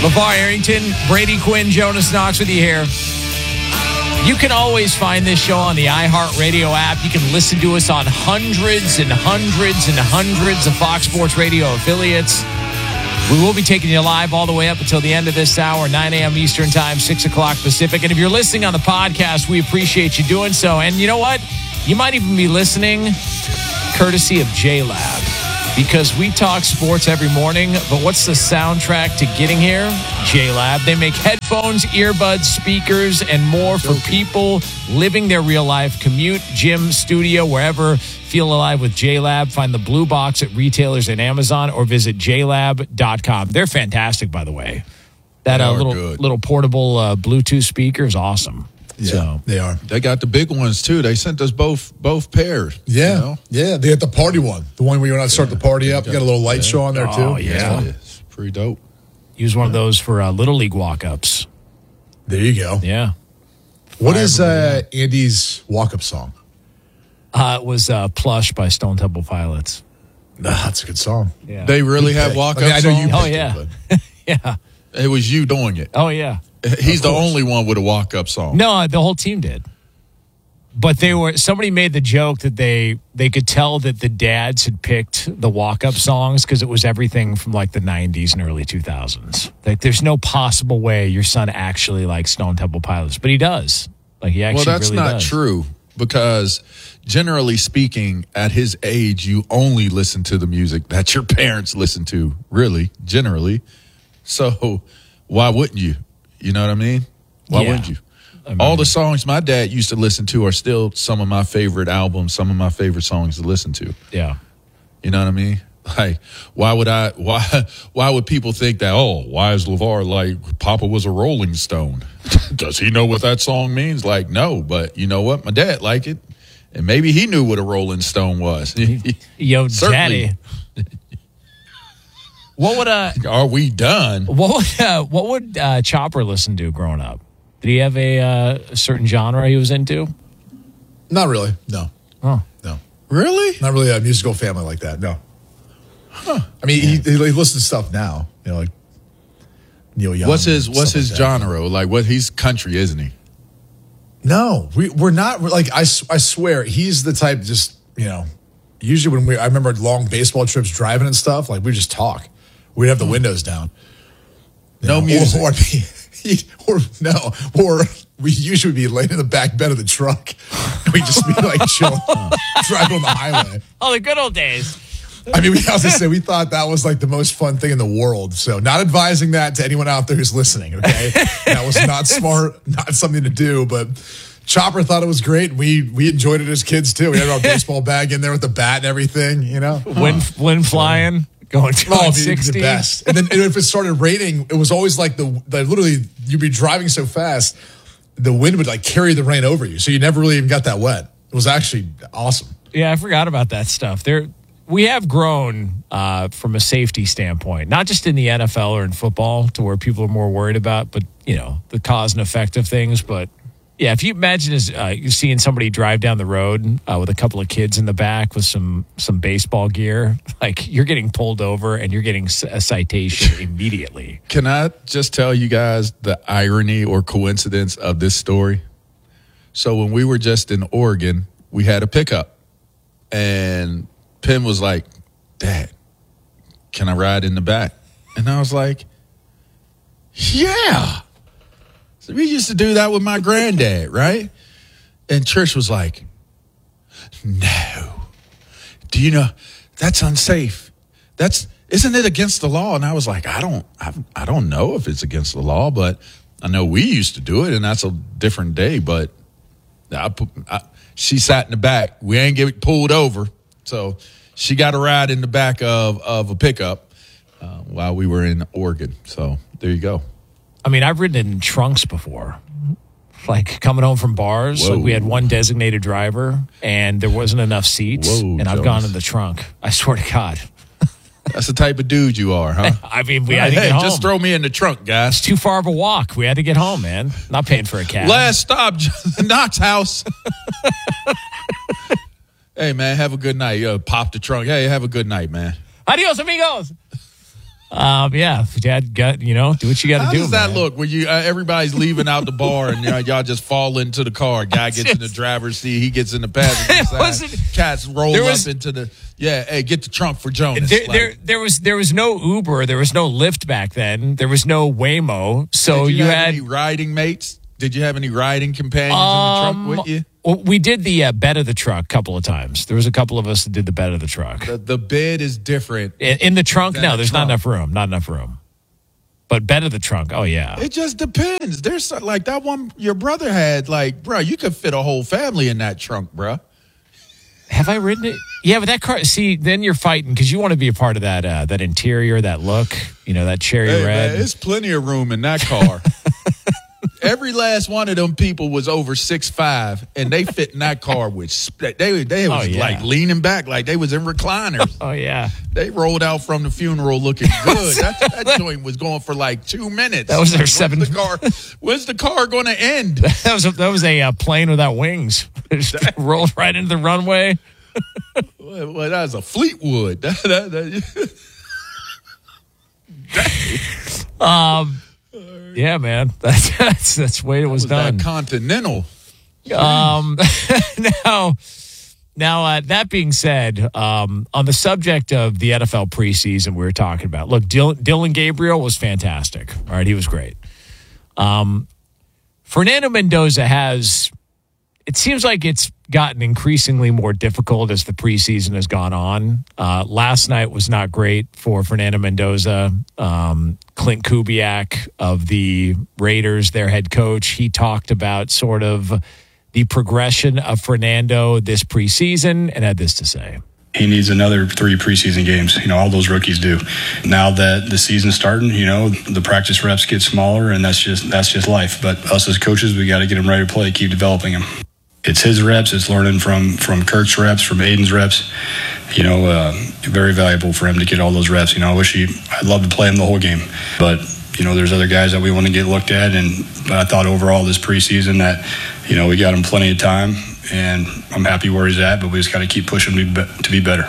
LeVar Arrington, Brady Quinn, Jonas Knox with you here. You can always find this show on the iHeartRadio app. You can listen to us on hundreds and hundreds and hundreds of Fox Sports Radio affiliates. We will be taking you live all the way up until the end of this hour, 9 a.m. Eastern Time, 6 o'clock Pacific. And if you're listening on the podcast, we appreciate you doing so. And you know what? You might even be listening courtesy of JLab. Because we talk sports every morning, but what's the soundtrack to getting here? JLab. They make headphones, earbuds, speakers, and more for people living their real life, commute, gym, studio, wherever. Feel alive with JLab. Find the blue box at retailers and Amazon or visit jlab.com. They're fantastic, by the way. That little portable Bluetooth speaker is awesome. Yeah, so, they are. They got the big ones, too. They sent us both pairs. Yeah, you know? yeah. They got the party one. The one where you're not starting the party up. You got a little light show on there, too. Oh, yeah. It's pretty dope. Use one of those for Little League walk-ups. There you go. Yeah. What is Andy's walk-up song? It was Plush by Stone Temple Pilots. That's a good song. Yeah. They really have walk-up I know you songs? Oh, picked yeah. it, but Yeah. It was you doing it. Oh, yeah. He's the only one with a walk-up song. No, the whole team did. But somebody made the joke that they could tell that the dads had picked the walk-up songs because it was everything from like the 90s and early 2000s. Like there's no possible way your son actually likes Stone Temple Pilots, but he does. Like he actually Well, that's really not does. true because generally speaking, at his age, you only listen to the music that your parents listen to, really, generally. So why wouldn't you? You know what I mean? Why wouldn't you? All the songs my dad used to listen to are still some of my favorite albums, some of my favorite songs to listen to. Yeah. You know what I mean? Like, why would people think that, why is LeVar like Papa was a Rolling Stone? Does he know what that song means? Like, no, but you know what? My dad liked it. And maybe he knew what a Rolling Stone was. Yo, Certainly. Daddy. What would Are we done? what would Chopper listen to growing up? Did he have a certain genre he was into? not really. No. Oh. No. Really? Not really a musical family like that. No. Huh. I mean, he listens to stuff now. You know, like Neil Young. What's his stuff like that. genre? Like, he's country, isn't he? No, we're not. Like I swear, he's the type. Just usually when I remember long baseball trips driving and stuff. Like we just talk. We'd have the windows down. No music. Or we usually be laying in the back bed of the truck. And we'd just be like chilling, driving on the highway. Oh, the good old days. I mean, we thought that was like the most fun thing in the world. So not advising that to anyone out there who's listening, okay? That was not smart, not something to do, but Chopper thought it was great. We enjoyed it as kids too. We had our baseball bag in there with the bat and everything, Wind flying, going to 60. The best. And then if it started raining, it was always like the literally you'd be driving so fast, the wind would like carry the rain over you. So you never really even got that wet. It was actually awesome. Yeah, I forgot about that stuff. We have grown from a safety standpoint, not just in the NFL or in football to where people are more worried about, but, the cause and effect of things. But, yeah, if you imagine you're seeing somebody drive down the road with a couple of kids in the back with some baseball gear, like you're getting pulled over and you're getting a citation immediately. Can I just tell you guys the irony or coincidence of this story? So when we were just in Oregon, we had a pickup, and Penn was like, "Dad, can I ride in the back?" And I was like, "Yeah." So we used to do that with my granddad, right? And Church was like, "No. Do you know that's unsafe? Isn't it against the law?" And I was like, I don't know if it's against the law, but I know we used to do it, and that's a different day. But she sat in the back. We ain't get pulled over. So she got a ride in the back of a pickup while we were in Oregon. So there you go. I mean, I've ridden in trunks before, like coming home from bars. Like we had one designated driver, and there wasn't enough seats, and I've gone in the trunk. I swear to God. That's the type of dude you are, huh? I mean, we had to get home. Just throw me in the trunk, guys. It's too far of a walk. We had to get home, man. Not paying for a cab. Last stop, Knox house. Hey, man, have a good night. Pop the trunk. Hey, have a good night, man. Adios, amigos. Yeah, Dad, do what you got to do. How does that man. look when you everybody's leaving out the bar and y'all just fall into the car? Guy gets in the driver's seat, he gets in the passenger side. Cats roll up into the hey, get the trunk for Jonas. There was no Uber, there was no Lyft back then, there was no Waymo, so did you have had any riding mates? Did you have any riding companions in the truck with you? Well, we did the bed of the truck a couple of times. There was a couple of us that did the bed of the truck. The bed is different. In the trunk, no, there's not enough room. Not enough room. But bed of the trunk, oh, yeah. It just depends. There's like that one your brother had, like, bro, you could fit a whole family in that trunk, bro. Have I ridden it? Yeah, but that car, see, then you're fighting because you want to be a part of that interior, that look, that cherry red. Man, there's plenty of room in that car. Every last one of them people was over 6'5", and they fit in that car with they was like leaning back like they was in recliners. Oh yeah, they rolled out from the funeral looking good. that joint was going for like 2 minutes. That was their seventh. When's the car going to end? That was a plane without wings. It just rolled right into the runway. Well, that was a Fleetwood. Yeah, man. That's the way it was done. That Continental. Now, that being said, on the subject of the NFL preseason we were talking about, look, Dylan Gabriel was fantastic. All right, he was great. Fernando Mendoza it seems like it's gotten increasingly more difficult as the preseason has gone on. Last night was not great for Fernando Mendoza. Clint Kubiak of the Raiders, their head coach, he talked about sort of the progression of Fernando this preseason and had this to say. He needs another 3 preseason games. All those rookies do. Now that the season's starting, the practice reps get smaller, and that's just life. But us as coaches, we got to get him ready to play, keep developing him. It's his reps. It's learning from Kirk's reps, from Aiden's reps. Very valuable for him to get all those reps. I'd love to play him the whole game. But, there's other guys that we want to get looked at. But I thought overall this preseason that, we got him plenty of time. And I'm happy where he's at, but we just got to keep pushing to be better.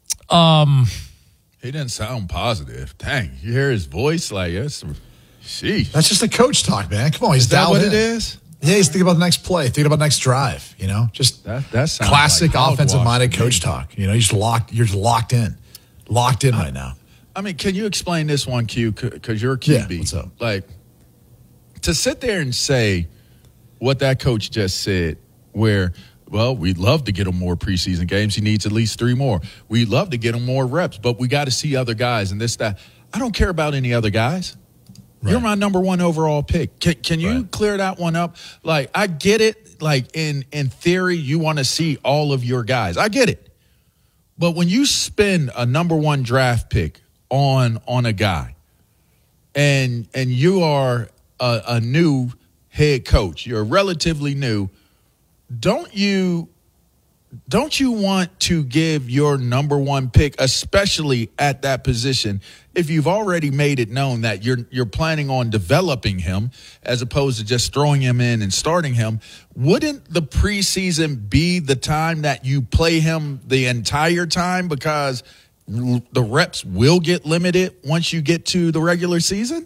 He didn't sound positive. Dang, you hear his voice? Like, sheesh. That's just a coach talk, man. Come on, he's dialed in. Is that what it is? Yeah, he's thinking about the next play, thinking about the next drive. Just that classic like offensive-minded coach talk. You're just locked in right now. I mean, can you explain this one, Q? Because you're a QB. Yeah, what's up? Like, to sit there and say what that coach just said, where, well, we'd love to get him more preseason games. He needs at least 3 more. We'd love to get him more reps, but we got to see other guys and this, that. I don't care about any other guys. Right. You're my number 1 overall pick. Can you clear that one up? Like, I get it. Like, in theory, you want to see all of your guys. I get it. But when you spend a number 1 draft pick on a guy and you are a new head coach, you're relatively new, don't you want to give your number 1 pick, especially at that position, if you've already made it known that you're planning on developing him as opposed to just throwing him in and starting him? Wouldn't the preseason be the time that you play him the entire time because the reps will get limited once you get to the regular season?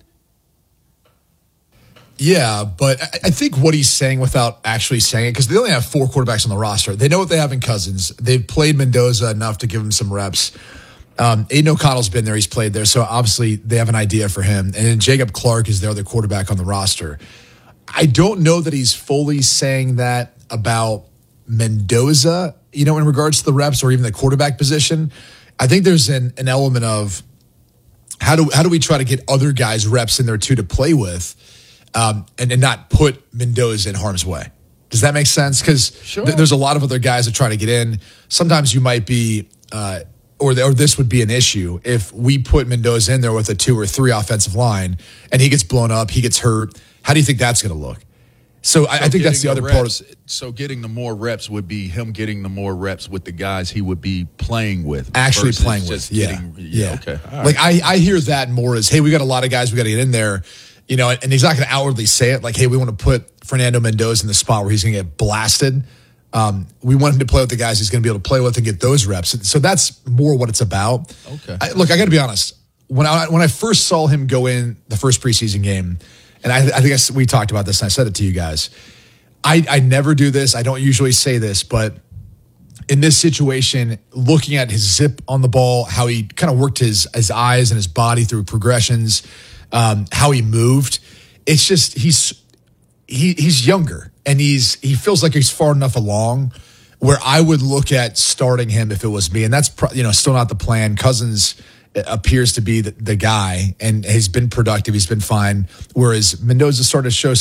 Yeah, but I think what he's saying without actually saying it, because they only have 4 quarterbacks on the roster. They know what they have in Cousins. They've played Mendoza enough to give him some reps. Aiden O'Connell's been there. He's played there. So obviously they have an idea for him. And then Jacob Clark is their other quarterback on the roster. I don't know that he's fully saying that about Mendoza, in regards to the reps or even the quarterback position. I think there's an element of how do we try to get other guys reps in there too to play with, and not put Mendoza in harm's way. Does that make sense? Because there's a lot of other guys that try to get in. Sometimes you might be, or this would be an issue if we put Mendoza in there with a 2 or 3 offensive line and he gets blown up, he gets hurt. How do you think that's going to look? So I think that's the other part. So getting the more reps would be him getting the more reps with the guys he would be playing with. Actually playing with. Yeah. Okay. Right. Like I hear that more as, hey, we got a lot of guys we got to get in there, and he's not going to outwardly say it like, hey, we want to put Fernando Mendoza in the spot where he's going to get blasted. We want him to play with the guys he's going to be able to play with and get those reps. So that's more what it's about. Okay. I got to be honest. when I first saw him go in the first preseason game, and I think we talked about this, and I said it to you guys. I never do this. I don't usually say this, but in this situation, looking at his zip on the ball, how he kind of worked his eyes and his body through progressions, how he moved, it's just he's younger and he feels like he's far enough along where I would look at starting him if it was me, and that's still not the plan. Cousins appears to be the guy and has been productive. He's been fine, whereas Mendoza started to show